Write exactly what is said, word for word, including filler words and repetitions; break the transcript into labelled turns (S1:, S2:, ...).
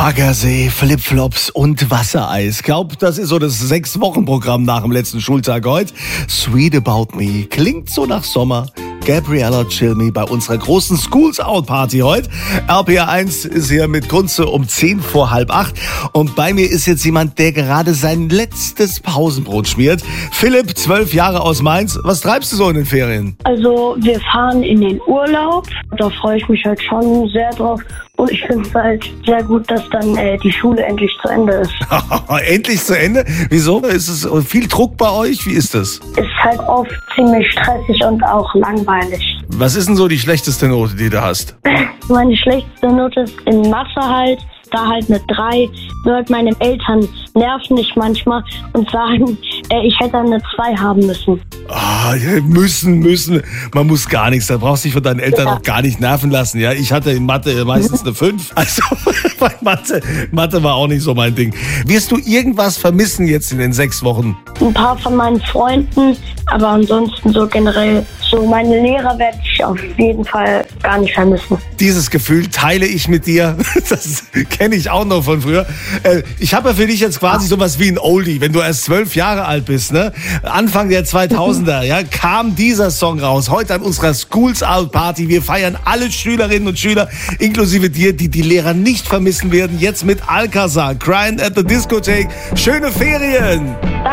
S1: Baggersee, Flipflops und Wassereis. Glaub, das ist so das Sechs-Wochen-Programm nach dem letzten Schultag heute. Sweet About Me klingt so nach Sommer. Gabriella Chill Me bei unserer großen Schools Out Party heute. R P R eins ist hier mit Kunze um zehn vor halb acht. Und bei mir ist jetzt jemand, der gerade sein letztes Pausenbrot schmiert. Philipp, zwölf Jahre aus Mainz. Was treibst du so in den Ferien?
S2: Also wir fahren in den Urlaub. Da freue ich mich halt schon sehr drauf. Und ich finde es halt sehr gut, dass dann äh, die Schule endlich zu Ende ist.
S1: Endlich zu Ende? Wieso? Ist es viel Druck bei euch? Wie ist das?
S2: Ist halt oft ziemlich stressig und auch langweilig.
S1: Was ist denn so die schlechteste Note, die du hast?
S2: Meine schlechteste Note ist in Mathe halt. Da halt eine drei. Nur halt meine Eltern nerven mich manchmal und sagen, äh, ich hätte eine zwei haben müssen.
S1: Ah, ja, müssen, müssen. Man muss gar nichts. Da brauchst du dich von deinen Eltern
S2: Ja.
S1: auch gar nicht nerven lassen. Ja, ich hatte in Mathe meistens eine fünf. Also bei Mathe, Mathe war auch nicht so mein Ding. Wirst du irgendwas vermissen jetzt in den sechs Wochen?
S2: Ein paar von meinen Freunden, aber ansonsten so generell, so meine Lehrer werde ich auf jeden Fall gar nicht vermissen.
S1: Dieses Gefühl teile ich mit dir. Das kenne ich auch noch von früher. Äh, Ich habe ja für dich jetzt quasi sowas wie ein Oldie. Wenn du erst zwölf Jahre alt bist, ne? Anfang der zweitausender, ja, kam dieser Song raus. Heute an unserer Schools Out Party. Wir feiern alle Schülerinnen und Schüler, inklusive dir, die die Lehrer nicht vermissen werden. Jetzt mit Alcazar, Crying at the Discotheque. Schöne Ferien!